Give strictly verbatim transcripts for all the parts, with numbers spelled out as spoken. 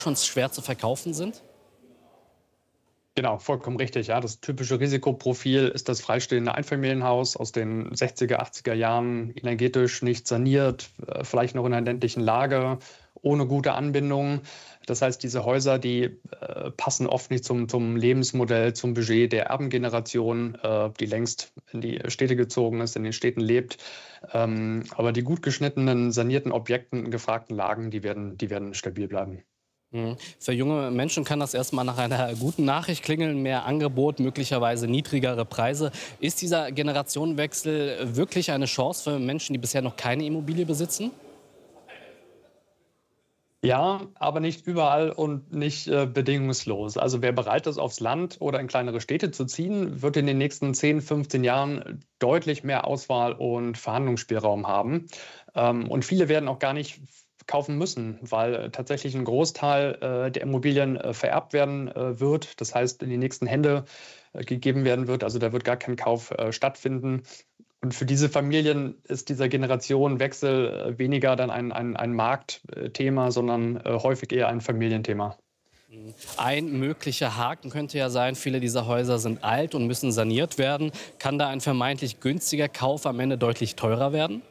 schon schwer zu verkaufen sind? Genau, vollkommen richtig. Ja, das typische Risikoprofil ist das freistehende Einfamilienhaus aus den sechziger, achtziger Jahren, energetisch nicht saniert, äh, vielleicht noch in einer ländlichen Lage, ohne gute Anbindung. Das heißt, diese Häuser, die äh, passen oft nicht zum, zum Lebensmodell, zum Budget der Erbengeneration, äh, die längst in die Städte gezogen ist, in den Städten lebt. Ähm, aber die gut geschnittenen, sanierten Objekten in gefragten Lagen, die werden, die werden stabil bleiben. Mhm. Für junge Menschen kann das erstmal nach einer guten Nachricht klingeln, mehr Angebot, möglicherweise niedrigere Preise. Ist dieser Generationenwechsel wirklich eine Chance für Menschen, die bisher noch keine Immobilie besitzen? Ja, aber nicht überall und nicht äh, bedingungslos. Also wer bereit ist, aufs Land oder in kleinere Städte zu ziehen, wird in den nächsten zehn, fünfzehn Jahren deutlich mehr Auswahl und Verhandlungsspielraum haben. Ähm, und viele werden auch gar nicht kaufen müssen, weil äh, tatsächlich ein Großteil äh, der Immobilien äh, vererbt werden äh, wird. Das heißt, in die nächsten Hände äh, gegeben werden wird. Also da wird gar kein Kauf äh, stattfinden. Und für diese Familien ist dieser Generationenwechsel äh, weniger dann ein, ein, ein Marktthema, sondern äh, häufig eher ein Familienthema. Ein möglicher Haken könnte ja sein, viele dieser Häuser sind alt und müssen saniert werden. Kann da ein vermeintlich günstiger Kauf am Ende deutlich teurer werden?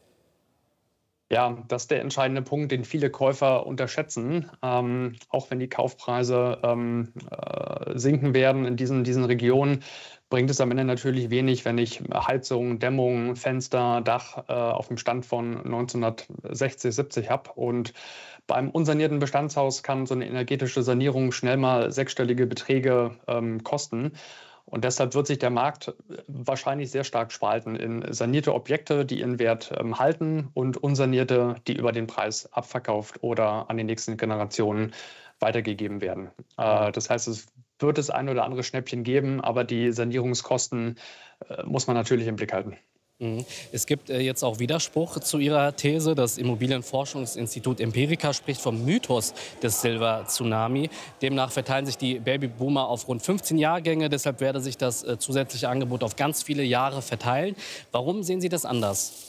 Ja, das ist der entscheidende Punkt, den viele Käufer unterschätzen. Ähm, auch wenn die Kaufpreise ähm, äh, sinken werden in diesen, diesen Regionen, bringt es am Ende natürlich wenig, wenn ich Heizung, Dämmung, Fenster, Dach äh, auf dem Stand von neunzehnhundertsechzig, siebzig habe. Und beim unsanierten Bestandshaus kann so eine energetische Sanierung schnell mal sechsstellige Beträge ähm, kosten. Und deshalb wird sich der Markt wahrscheinlich sehr stark spalten in sanierte Objekte, die ihren Wert ähm, halten, und unsanierte, die über den Preis abverkauft oder an die nächsten Generationen weitergegeben werden. Äh, das heißt, es wird das ein oder andere Schnäppchen geben, aber die Sanierungskosten äh, muss man natürlich im Blick halten. Mhm. Es gibt äh, jetzt auch Widerspruch zu Ihrer These. Das Immobilienforschungsinstitut Empirica spricht vom Mythos des Silver-Tsunami. Demnach verteilen sich die Babyboomer auf rund fünfzehn Jahrgänge. Deshalb werde sich das äh, zusätzliche Angebot auf ganz viele Jahre verteilen. Warum sehen Sie das anders?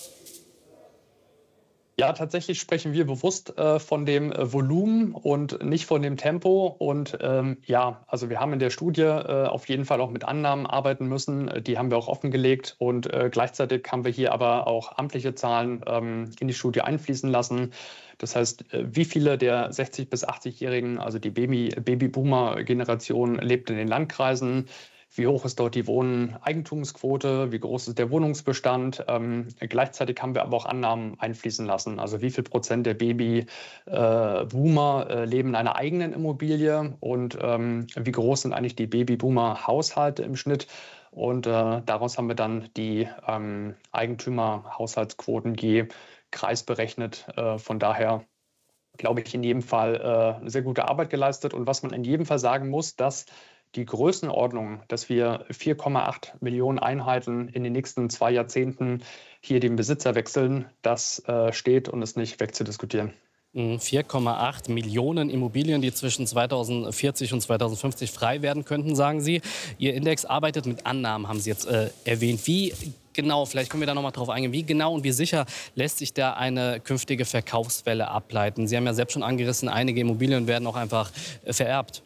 Ja, tatsächlich sprechen wir bewusst äh, von dem äh, Volumen und nicht von dem Tempo. Und ähm, ja, also wir haben in der Studie äh, auf jeden Fall auch mit Annahmen arbeiten müssen. Äh, Die haben wir auch offengelegt. Und äh, gleichzeitig haben wir hier aber auch amtliche Zahlen ähm, in die Studie einfließen lassen. Das heißt, äh, wie viele der sechzig- bis achtzig-Jährigen, also die Baby, Babyboomer-Generation, lebt in den Landkreisen? Wie hoch ist dort die Wohneigentumsquote? Wie groß ist der Wohnungsbestand? Ähm, gleichzeitig haben wir aber auch Annahmen einfließen lassen. Also wie viel Prozent der Babyboomer äh, äh, leben in einer eigenen Immobilie und ähm, wie groß sind eigentlich die Babyboomer-Haushalte im Schnitt? Und äh, daraus haben wir dann die ähm, Eigentümer-Haushaltsquoten je Kreis berechnet. Äh, von daher glaube ich, in jedem Fall äh, eine sehr gute Arbeit geleistet. Und was man in jedem Fall sagen muss, dass die Größenordnung, dass wir vier Komma acht Millionen Einheiten in den nächsten zwei Jahrzehnten hier den Besitzer wechseln, das äh, steht und ist nicht wegzudiskutieren. vier Komma acht Millionen Immobilien, die zwischen zweitausendvierzig und zweitausendfünfzig frei werden könnten, sagen Sie. Ihr Index arbeitet mit Annahmen, haben Sie jetzt äh, erwähnt. Wie genau, vielleicht können wir da noch mal drauf eingehen, wie genau und wie sicher lässt sich da eine künftige Verkaufswelle ableiten? Sie haben ja selbst schon angerissen, einige Immobilien werden auch einfach äh, vererbt.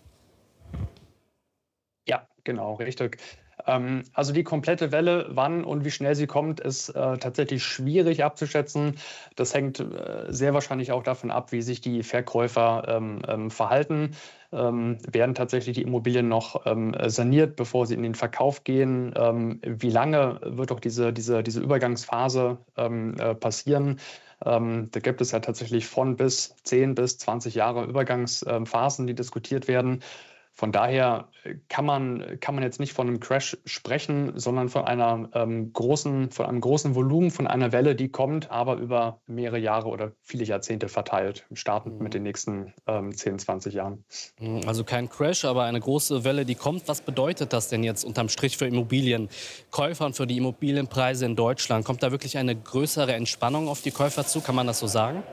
Ja, genau, richtig. Ähm, also die komplette Welle, wann und wie schnell sie kommt, ist äh, tatsächlich schwierig abzuschätzen. Das hängt äh, sehr wahrscheinlich auch davon ab, wie sich die Verkäufer ähm, ähm, verhalten. Ähm, werden tatsächlich die Immobilien noch ähm, saniert, bevor sie in den Verkauf gehen? Ähm, wie lange wird auch diese, diese, diese Übergangsphase ähm, äh, passieren? Ähm, da gibt es ja tatsächlich von bis zehn bis zwanzig Jahre Übergangsphasen, die diskutiert werden. Von daher kann man, kann man jetzt nicht von einem Crash sprechen, sondern von einer ähm, großen, von einem großen Volumen, von einer Welle, die kommt, aber über mehrere Jahre oder viele Jahrzehnte verteilt, startend mit den nächsten ähm, zehn, zwanzig Jahren. Also kein Crash, aber eine große Welle, die kommt. Was bedeutet das denn jetzt unterm Strich für Immobilienkäufer und für die Immobilienpreise in Deutschland? Kommt da wirklich eine größere Entspannung auf die Käufer zu? Kann man das so sagen?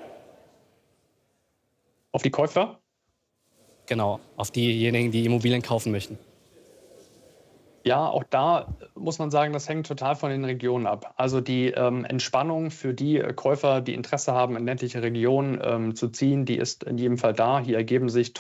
Auf die Käufer? Genau, auf diejenigen, die Immobilien kaufen möchten. Ja, auch da muss man sagen, das hängt total von den Regionen ab. Also die ähm, Entspannung für die äh, Käufer, die Interesse haben, in ländliche Regionen ähm, zu ziehen, die ist in jedem Fall da. Hier ergeben sich